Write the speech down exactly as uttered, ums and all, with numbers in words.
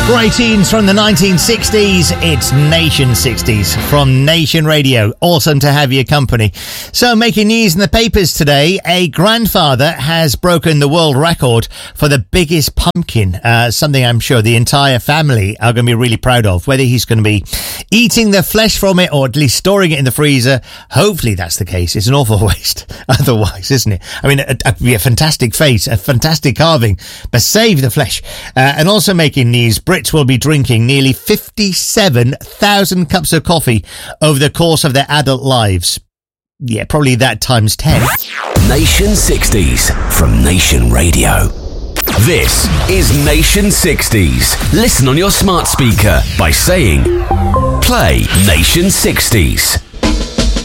Great tunes from the nineteen sixties. It's Nation sixties from Nation Radio. Awesome to have your company. So, making news in the papers today, a grandfather has broken the world record for the biggest pumpkin. Uh, something I'm sure the entire family are going to be really proud of. Whether he's going to be eating the flesh from it or at least storing it in the freezer, hopefully that's the case. It's an awful waste otherwise, isn't it? I mean, it would be a fantastic face, a fantastic carving, but save the flesh. Uh, and also making news, Brits will be drinking nearly fifty-seven thousand cups of coffee over the course of their adult lives. Yeah, probably that times ten. Nation sixties from Nation Radio. This is Nation sixties. Listen on your smart speaker by saying, play Nation sixties.